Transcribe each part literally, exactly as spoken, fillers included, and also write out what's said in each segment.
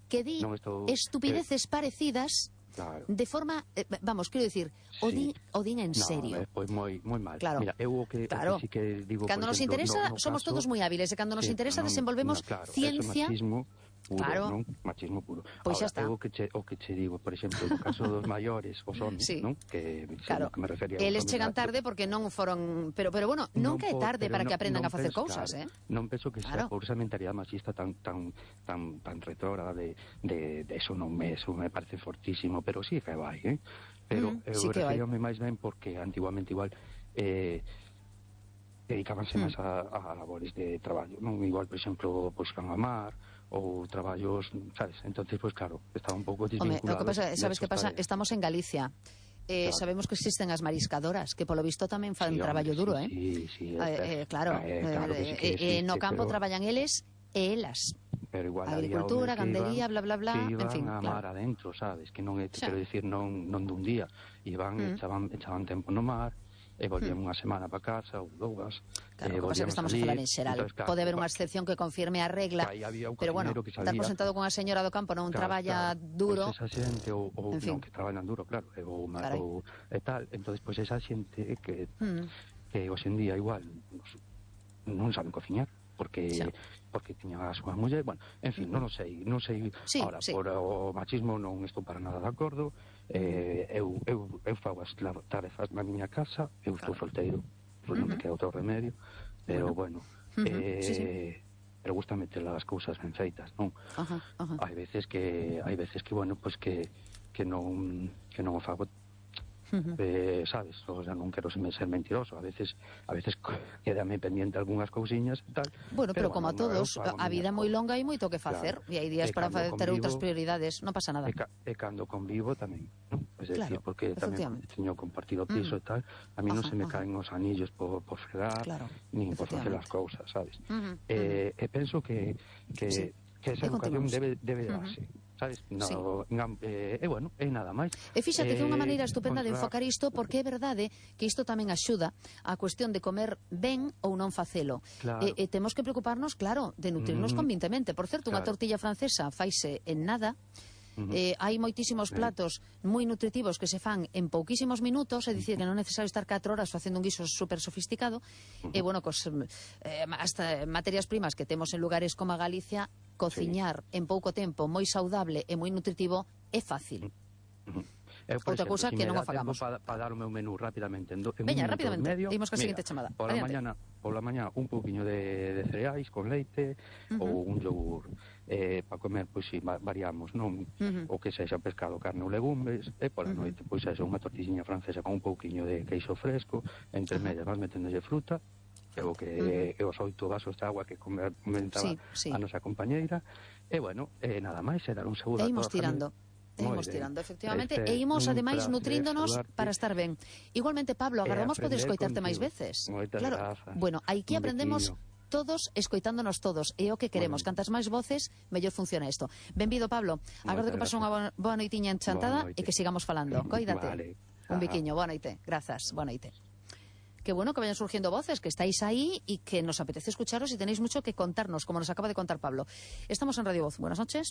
que di non estou, estupideces eh, parecidas claro. de forma, eh, vamos, quero dicir, o din, sí. o din en no, serio. Eh, pois moi moi mal. Claro. Mira, eu o que, claro. o que sí que digo, cando por nos exemplo, interesa no, no somos caso, todos moi hábiles, e cando nos sí, interesa no, desenvolvemos no, claro, ciencia. Machismo puro, claro. non? Machismo puro. Pois xa está. Eu o que che, o que che digo, por exemplo, no caso dos maiores, os homes, sí. non? Que, claro. que me refería eles chegan tarde porque non foron, pero pero bueno, non, non que é tarde para no, que aprendan non a facer penso, cousas, claro, eh. Non penso que claro. sea por esa mentalidade machista tan tan tan tan retrógrada de de de eso non me eso me parece fortísimo, pero sí que vai, eh. Pero mm, eu sí referíame máis ben porque antiguamente igual eh dedicábanse mm. máis a, a labores de traballo, non? Igual, por exemplo, pois can a mar ou traballos, sabes? Entonces, pois claro, estaba un pouco desvinculado. Home, o que pasa, sabes que pasa? Tareas. Estamos en Galicia. Eh, claro. Sabemos que existen as mariscadoras, que polo visto tamén fan sí, traballo hombre, duro, sí, eh? Sí, sí, eh, eh, claro. Eh, claro que sí que eh, existe, eh, no campo pero... traballan eles e elas. Pero igual agricultura, gandería, bla, bla, bla, que iban en fin, a mar claro. adentro, sabes? Que non é, quero dicir, non, non dun día. Iban, mm. echaban, echaban tempo no mar, e volvían mm. unha semana para casa ou dúas. Claro, eh, o que pasa é que estamos a falar en xeral. Entonces, claro, pode haber unha excepción que confirme a regla, pero bueno, dar por sentado con a señora do campo non claro, traballa claro. duro. Pois esa xente, ou, ou en fin. non, que traballan duro, claro, ou, ou e tal, entonces pois esa xente que, mm. que hoxe en día igual non saben cociñar, porque xa. porque tiña a súa muller, bueno, en fin, non o sei, non sei, sí, ahora, sí. por o machismo non estou para nada de acordo, eh, eu, eu, eu fago as tarefas na miña casa, eu estou claro. solteiro, pois non uh -huh. me queda outro remedio, pero bueno, bueno uh -huh. eh, sí, sí. pero gusta meter as cousas ben feitas, non? Uh -huh, uh -huh. Hai veces que, hai veces que, bueno, pois pues que, que non, que non o fago, Uh -huh. eh, sabes, o sea, non quero ser mentiroso, a veces a veces quedame pendiente algunhas cousiñas e tal. Bueno, pero, pero como bueno, a todos, a vida é moi longa e moito que facer, claro. E hai días e para ter outras prioridades, non pasa nada. E, ca, e cando convivo tamén, non? Es decir, claro, porque tamén teño compartido piso mm. e tal, a mí non se me ajá. caen os anillos por, por fregar, claro. nin por facer as cousas, sabes? Uh -huh. eh, uh -huh. E penso que que, sí. que esa educación debe, debe darse. Uh -huh. sabes? No, sí. E eh, bueno, é nada máis. E fíxate que é unha maneira estupenda contra... de enfocar isto, porque é verdade que isto tamén axuda a cuestión de comer ben ou non facelo. Claro. E, e temos que preocuparnos, claro, de nutrirnos mm. convintemente. Por certo, unha claro. tortilla francesa faise en nada. Uh -huh. eh, hai moitísimos platos moi nutritivos que se fan en pouquísimos minutos, é dicir, que non é necesario estar catro horas facendo un guiso super sofisticado. Uh -huh. E bueno, cos, eh, hasta materias primas que temos en lugares como a Galicia, cociñar sí. en pouco tempo, moi saudable e moi nutritivo, é fácil. Uh -huh. Eu, Outra cousa si que non o fagamos. Para pa dar o meu menú rapidamente. En do, en Veña, rapidamente, medio, imos ca seguinte chamada. Pola mañana, pola mañana un pouquiño de, de cereais con leite uh -huh. ou un yogur. Eh, para comer, pois si, variamos, non? Uh -huh. O que sexa pescado, carne ou legumes, e pola uh -huh. noite, pois sexa unha tortilliña francesa con un pouquiño de queixo fresco, entre uh -huh. medias vas meténdolle fruta, e o que uh -huh. e os oito vasos de agua que comentaba sí, sí. a nosa compañeira, e bueno, eh, nada máis, e dar un seguro e imos tirando. E imos tirando, efectivamente, este, e imos ademais nutríndonos para estar ben. Igualmente, Pablo, agardamos poder escoitarte máis veces. Moitas claro. grazas. Bueno, aquí aprendemos todos escoitándonos todos, e o que queremos, bueno. Cantas máis voces, mellor funciona isto. Benvido, Pablo. Agardo que pase unha boa noitiña enchantada e que sigamos falando. Coídate. Vale. Un biquiño, boa noite. Grazas, boa noite. Qué bueno que vayan surgiendo voces, que estáis ahí y que nos apetece escucharos y tenéis mucho que contarnos, como nos acaba de contar Pablo. Estamos en Radio Voz. Buenas noches.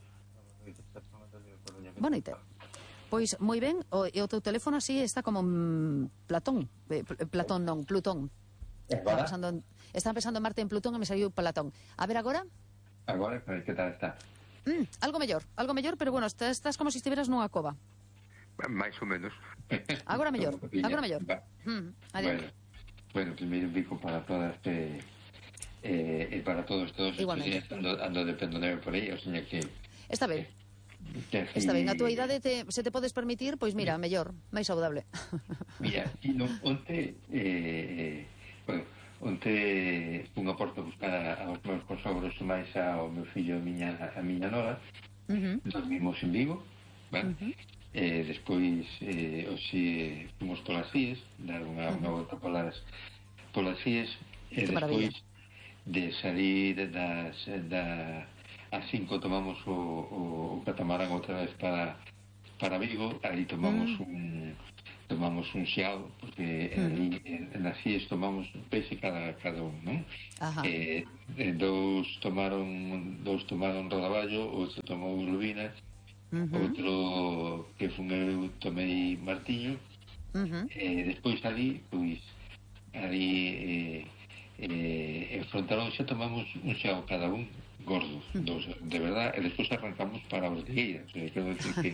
Boa noite. Pois, moi ben, o, e o teu teléfono así está como mm, Platón. Eh, Platón non, Plutón. Estaba pensando, en, estaba pensando en Marte en Plutón e me saliu Platón. A ver agora? Agora, que tal está? Mm, algo mellor, algo mellor, pero bueno, estás, estás como se si estiveras nunha cova. Mais ou menos. Agora mellor, agora mellor. Mm, bueno, bueno, primeiro bico para todas que eh, e para todos todos igualmente. Ando, ando dependendo por aí, o sea que está ben. Que, está ben, a tua idade te, se te podes permitir, pois mira, mellor, máis saudable. Mira, e non, onte eh, bueno, onte fun a Porto a buscar aos meus consogros máis ao meu fillo e a miña, a miña nora. Uh -huh. Dormimos en Vigo, vale? Uh -huh. Eh, despois eh, hoxe fomos polas Fies, dar unha, uh -huh. unha volta polas polas Fies, e despois de salir das da a cinco tomamos o, o, o catamarán outra vez para para Vigo, aí tomamos uh -huh. un tomamos un xiao, porque uh-huh. ali en, en as Cies tomamos un peixe cada, cada un, non? Eh, dous tomaron dous tomaron rodaballo, outro tomou lubina, uh-huh. outro que fun eu tomei martiño, uh-huh. eh, despois ali, pois, ali eh, eh, en Frontalón xa tomamos un xiao cada un, gordo, uh-huh. dos, de verdad, e despois arrancamos para a Ortigueira, o sea, quero decir que...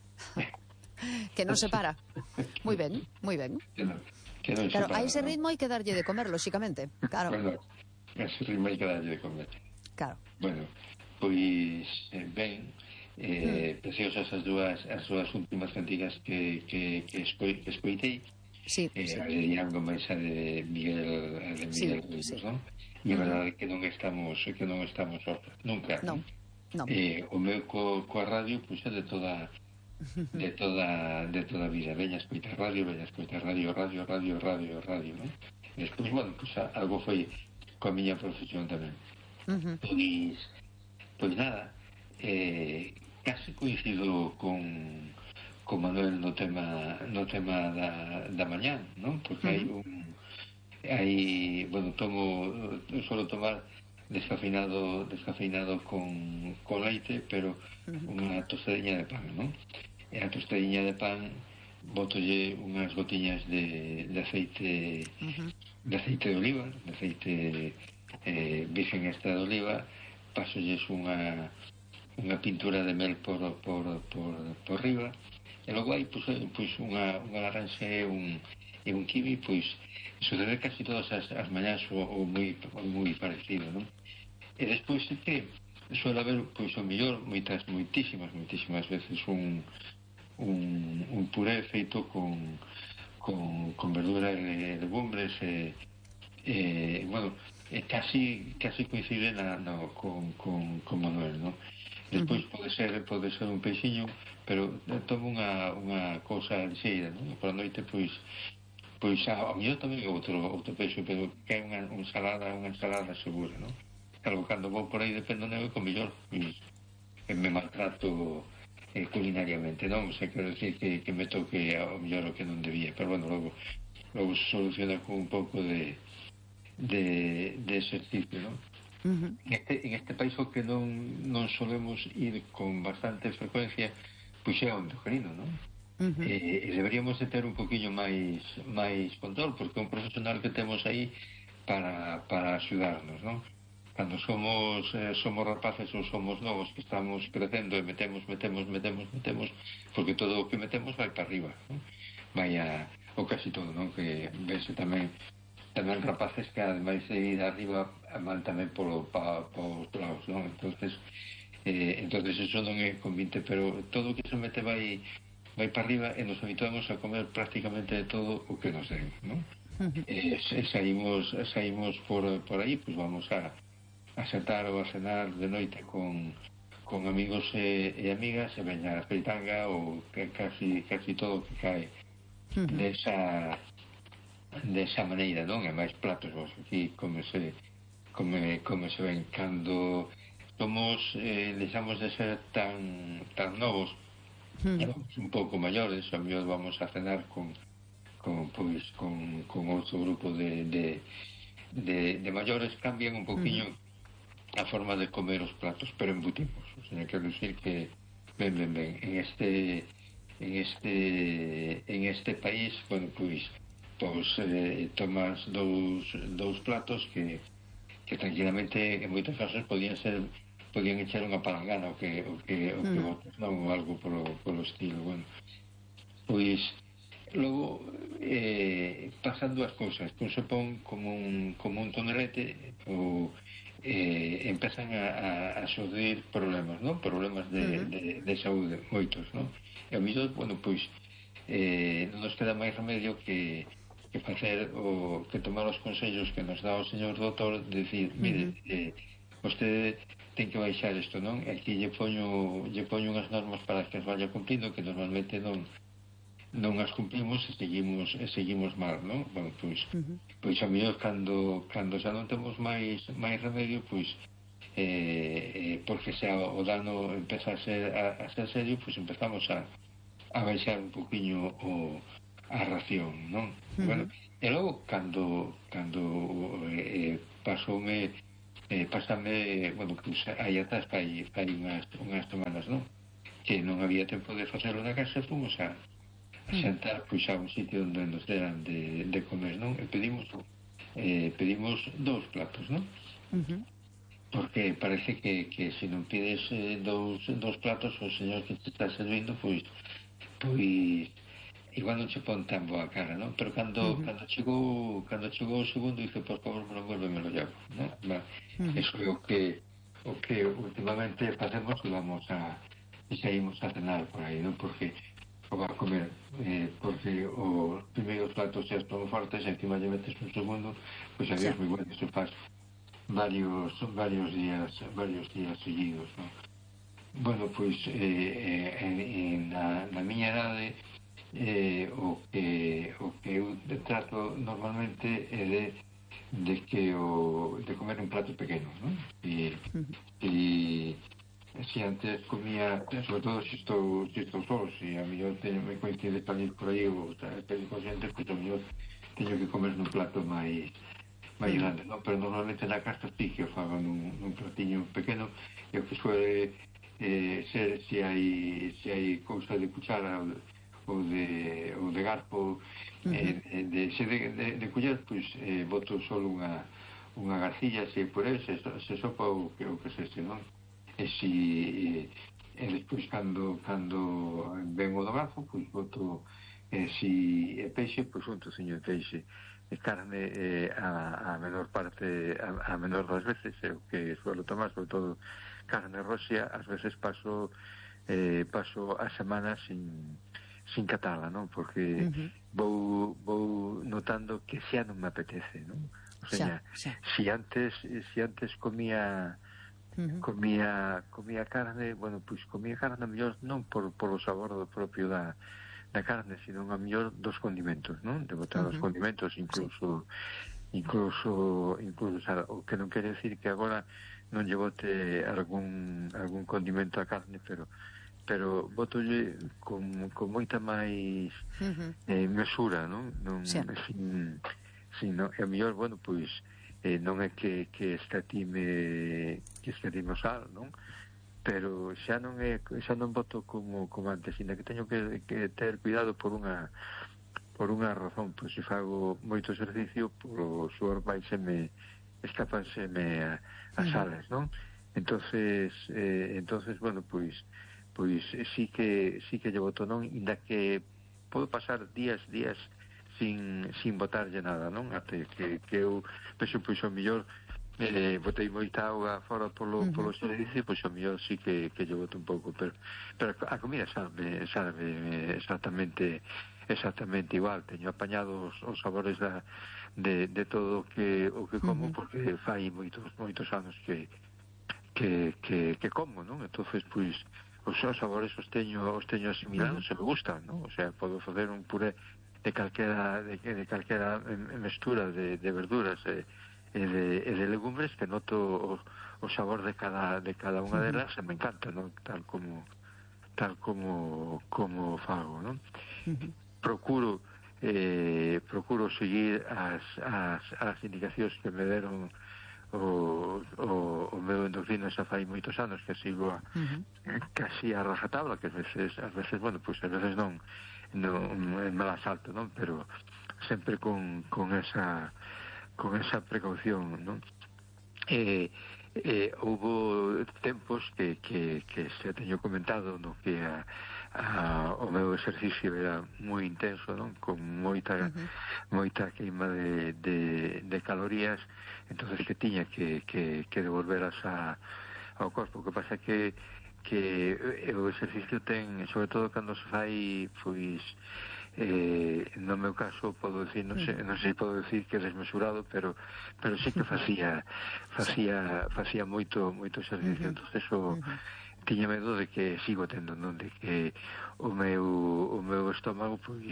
que non se para. Moi ben, moi ben. Que non, que non claro, para, a ese ¿no? ritmo hai que darlle de comer, lóxicamente. Claro. Bueno, a ese ritmo hai que darlle de comer. Claro. Bueno, pois, eh, ben, eh, mm. preciosas as dúas, as dúas últimas cantigas que, que, que, escoi, que escoitei. Sí, eh, sí. A de Diango máis a de Miguel, a de Miguel sí, Rivos, sí. non? E a verdade é que non estamos, que non estamos nunca. Non, non. Eh, o meu co, coa radio, pois é de toda... de toda de toda a vida, veña a escoitar radio, veña a escoitar radio, radio, radio, radio, radio, non? E despois, bueno, pues, algo foi coa miña profesión tamén. Uh-huh. Pois, pois nada, eh, casi coincido con con Manuel no tema no tema da, da mañán, non? Porque uh-huh. hai un hai, bueno, tomo solo tomar descafeinado descafeinado con, con leite, pero uh-huh. unha tostadiña de pan, non? E a tostadiña de pan botolle unhas gotiñas de, de aceite uh-huh. de aceite de oliva, de aceite eh, virgen extra de oliva, pasolles unha unha pintura de mel por, por, por, por riba, e logo hai pois, pois unha, unha laranxa e un, e un kiwi, pois sucede casi todas as, as mañás ou, ou moi, moi parecido, non? E despois é que suele haber, pois, o mellor, moitas, moitísimas, moitísimas veces un, un, un puré feito con, con, con verdura e legumbres e, e bueno, e casi, casi coincide na, no, con, con, con Manuel, non? Despois uh-huh. pode ser pode ser un peixiño, pero tomo unha, unha cousa lixeira, non? Por a noite, pois, pois ao mellor tamén outro, outro peixe, pero que é unha, unha ensalada, unha ensalada segura, non? Claro, cando vou por aí dependo neve con mellor, pois, me maltrato eh, culinariamente, non? O sea, quero decir que, que me toque ao mellor o que non debía, pero bueno, logo, logo se soluciona con un pouco de, de, de exercicio, non? Uh-huh. En, este, en este país o que non, non solemos ir con bastante frecuencia, pois é o endocrino, non? Uh-huh. Eh, e deberíamos de ter un poquinho máis máis control, porque é un profesional que temos aí para, para axudarnos, non? Cando somos eh, somos rapaces ou somos novos que estamos crecendo e metemos, metemos, metemos, metemos, porque todo o que metemos vai para arriba, non? Vai a, ou casi todo, non? Que vese tamén tamén rapaces que ademais de ir arriba van tamén polo pa, pa os lados, non? Entonces, eh, entonces eso non é convinte, pero todo o que se mete vai vai para arriba e nos habituamos a comer prácticamente todo o que nos den, non? Uh-huh. E eh, saímos, saímos por, por aí, pues vamos a a sentar ou a cenar de noite con, con amigos e, e amigas e veña a peitanga ou que casi, casi todo o que cae uh-huh. desa desa maneira, non? E máis platos, vos aquí comese come, come se ven cando somos eh, deixamos de ser tan tan novos uh-huh. un pouco maiores, a mellor vamos a cenar con con, pois, con, con outro grupo de, de, de, de maiores, cambian un poquinho uh-huh. a forma de comer os platos, pero embutimos, o sea, quero dicir que ben, ben, ben, en este en este en este país, bueno, pois pois eh, tomas dous, dous platos que, que tranquilamente en moitos casos podían ser podían echar unha palangana o que o que, o que mm. botas, non, algo polo, polo estilo, bueno, pois logo eh, pasando as cousas, pois se pon como un, como un tonelete ou eh, empezan a, a, a surgir problemas, non? Problemas de, uh-huh. de, de saúde, moitos, non? E ao mellor, bueno, pois eh, non nos queda máis remedio que, que facer o que tomar os consellos que nos dá o señor doutor, decir, mire, uh-huh. eh, vostede ten que baixar isto, non? E aquí lle poño, lle poño unhas normas para que as vaya cumplindo, que normalmente non non as cumplimos e seguimos e seguimos mal, non? Bueno, pois, uh-huh. pois a mellor cando cando xa non temos máis máis remedio, pois eh, eh, porque xa o dano empeza a ser a, a ser serio, pois empezamos a a baixar un poquinho o a ración, non? Uh-huh. Bueno, e logo cando cando eh, pasoume eh, pasame, bueno, pues aí atrás fai, fai unhas, unhas semanas, non? Que non había tempo de facelo na casa, fomos a, a sentar pois a un sitio onde nos deran de, de comer, non? E pedimos eh, pedimos dous platos, non? Uh-huh. Porque parece que, que se non pides eh, dous, dous platos o señor que te está servindo, pois pois igual non se pon tan boa cara, non? Pero cando uh-huh. cando chegou cando chegou o segundo dice, por favor, non vuelveme lo llavo, non? Uh-huh. Eso é o que o que últimamente facemos, que vamos a e saímos a cenar por aí, non? Porque o va a comer eh, porque os primeiros platos xa están fortes e encima lle metes un segundo, pois adiós, moi bueno, eso faz varios varios días varios días seguidos, non? Bueno, pois eh, eh, na, na miña idade eh, o que o que eu trato normalmente é de de que o de comer un plato pequeno, non? E e si antes comía, sobre todo se estou se estou só, se a mellor teño me coincide salir por aí ou teño consciente, pois a mellor teño que comer nun plato máis máis grande, non? Pero normalmente na casa sí que o fago nun, nun platiño pequeno, e o que suele eh, ser se hai se hai cousa de cuchara ou de, ou de garfo, uh-huh. eh, de, se de, de, de culler, pois eh, boto só unha unha garcilla, se por ele se, se sopa o que, o que se este, non? E si e despois cando cando ven o do garfo, pois boto e si é peixe, pois un trociño de peixe, e carne eh, a, a menor parte a, a menor das veces é o que suelo tomar, sobre todo carne roxa. Ás veces paso eh, paso a semana sin sin catala, non? Porque uh-huh. vou vou notando que xa non me apetece, non? O sea, xa, xa. si antes si antes comía uh-huh. comía comía carne, bueno, pois pues comía carne mellor non por por o sabor do propio da da carne, sino a mellor dos condimentos, non? De botar uh-huh. os condimentos, incluso sí. incluso incluso o, sea, o que non quere decir que agora non lle bote algún algún condimento a carne, pero pero botolle con, con moita máis uh-huh. eh, mesura, non? non sí. sin, sin, non? E a mellor, bueno, pois eh, non é que, que escatime que escatime o sal, non? Pero xa non é xa non boto como, como antes, sino que teño que, que ter cuidado por unha por unha razón, pois se fago moito exercicio, polo suor vaiseme escápanseme a, a sales, non? Entonces eh, entonces, bueno, pois pois sí que sí que lle boto, non? Inda que podo pasar días, días sin, sin botarlle nada, non? Até que, que eu penso, pois, ao mellor eh, botei moita auga fora polo, uh-huh. polo servicio, pois ao mellor sí que, que lle boto un pouco, pero, pero a comida sabe, sabe exactamente exactamente igual. Teño apañado os, os sabores da, de, de todo o que, o que como, uh-huh. porque fai moitos, moitos anos que que, que, que como, non? Entonces, pois os seus sabores os teño os teño asimilados uh-huh. e me gustan, non? O sea, podo facer un puré de calquera de, de calquera mestura de, de verduras e, e, de, e de legumbres que noto o, o sabor de cada de cada unha uh-huh. delas e me encanta, non? Tal como tal como como fago, non? Uh-huh. Procuro eh, procuro seguir as, as, as indicacións que me deron o, o, o meu endocrino xa fai moitos anos que sigo a, uh-huh. casi a rajatabla, que a veces, a veces bueno, pues a veces non, non me la salto, non? Pero sempre con, con esa con esa precaución, non? Eh, eh, houve tempos que, que, que se teño comentado, no, que a, a, o meu exercicio era moi intenso, non? Con moita uh-huh. moita queima de, de, de calorías, entonces que tiña que, que, que devolveras a, ao corpo. O que pasa que que o exercicio ten, sobre todo cando se fai, pois eh, no meu caso podo decir, non sei, non sei podo decir que é desmesurado, pero pero sí que facía facía facía moito moito exercicio, uh-huh. entonces o uh-huh. tiña medo de que sigo tendo, non? De que o meu o meu estómago pois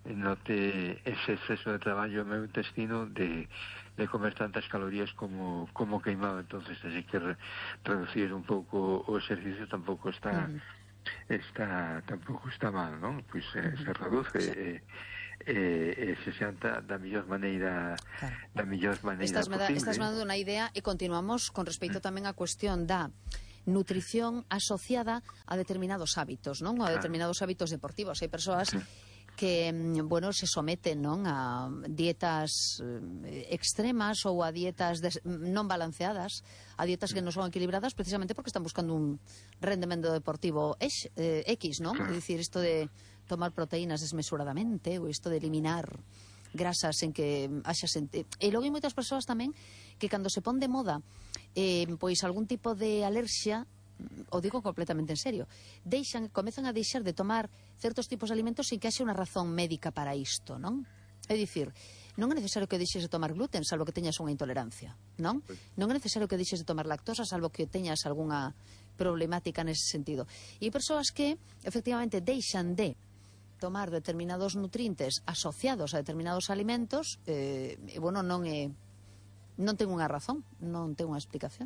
note ese exceso de traballo o meu intestino de de comer tantas calorías como como queimado. Entonces así que re, reducir un pouco o exercicio tampouco está uh-huh. está tampouco está mal, non? Pois eh, uh-huh. se reduce sí. eh, e, e se xanta da mellor maneira claro. da mellor maneira estás posible. Estás me dando unha idea e continuamos con respecto tamén á cuestión da nutrición asociada a determinados hábitos, non? A determinados hábitos deportivos. Hai persoas que, bueno, se someten, non, a dietas extremas ou a dietas des, non balanceadas, a dietas que non son equilibradas precisamente porque están buscando un rendemento deportivo ex, eh, X, non? É dicir, isto de tomar proteínas desmesuradamente ou isto de eliminar grasas en que haxa sente... E logo hai moitas persoas tamén que cando se pon de moda eh, pois algún tipo de alerxia, o digo completamente en serio, deixan, comezan a deixar de tomar certos tipos de alimentos sin que haxe unha razón médica para isto, non? É dicir, non é necesario que deixes de tomar gluten salvo que teñas unha intolerancia, non? Non é necesario que deixes de tomar lactosa salvo que teñas algunha problemática nese sentido. E hai persoas que, efectivamente, deixan de tomar determinados nutrientes asociados a determinados alimentos eh, e, bueno, non é non ten unha razón, non ten unha explicación.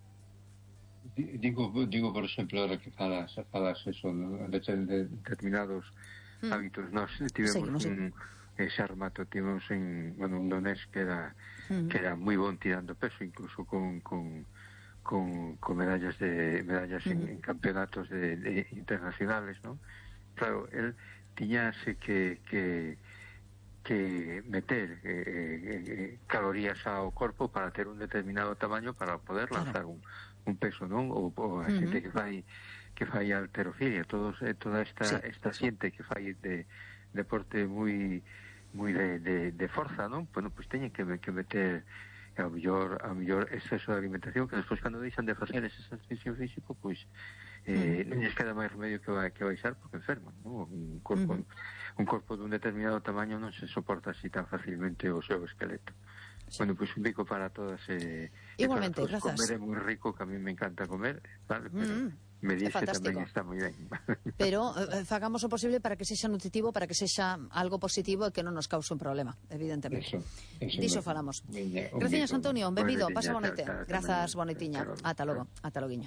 Digo, digo por exemplo, ahora que falas, falas eso, de determinados mm. hábitos. Nós tivemos sí, un exarmato, tivemos en, bueno, un donés que era, mm. que era moi bon tirando peso, incluso con, con, con, con medallas de medallas mm. en, en campeonatos de, de internacionales, ¿no? Claro, él tiñase que, que, que meter eh, eh, calorías ao corpo para ter un determinado tamaño para poder lanzar claro. un, un peso, non? Ou, ou a uh-huh. xente que fai que fai halterofilia, todos, eh, toda esta sí, esta xente que fai de deporte moi moi de, de, de forza, non? Bueno, pois pues teñen que, que meter ao mellor, ao mellor exceso de alimentación que despois cando deixan de facer ese exercicio físico, pois eh, non lles queda máis remedio que, vai, que baixar porque enferman, ¿no? Un corpo, uh-huh. un corpo dun determinado tamaño non se soporta así tan facilmente o seu esqueleto. Sí. Bueno, pues un bico para todas. Eh, Igualmente, para todos. grazas. Comer é moi rico, que a mí me encanta comer, vale, pero mm, medirse tamén está moi ben. Pero eh, fagamos o posible para que sexa nutritivo, para que sexa algo positivo e que non nos cause un problema, evidentemente. Eso, eso Diso me... falamos. Gracias, Antonio, benvido, pasa boa noite. Grazas, boa noitiña. Ata logo, ata loguiño.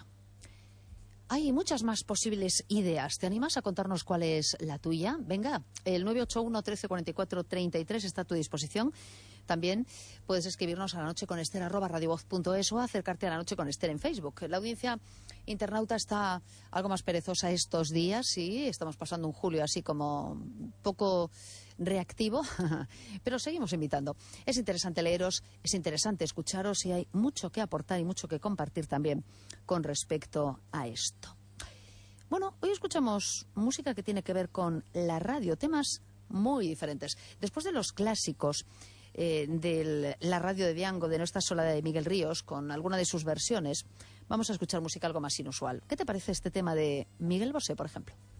Hay muchas más posibles ideas. ¿Te animas a contarnos cuál es la tuya? Venga, el nueve ocho uno, trece, cuarenta y cuatro, treinta y tres está a tu disposición. También puedes escribirnos a la noche con Esther arroba radiovoz punto es o acercarte a la noche con Esther en Facebook. La audiencia internauta está algo más perezosa estos días, sí, estamos pasando un julio así como poco reactivo, pero seguimos invitando. Es interesante leeros, es interesante escucharos y hay mucho que aportar y mucho que compartir también con respecto a esto. Bueno, hoy escuchamos música que tiene que ver con la radio, temas muy diferentes. Después de los clásicos eh, de la radio de Diango, de No estás sola, de Miguel Ríos, con alguna de sus versiones, vamos a escuchar música algo más inusual. ¿Qué te parece este tema de Miguel Bosé, por ejemplo?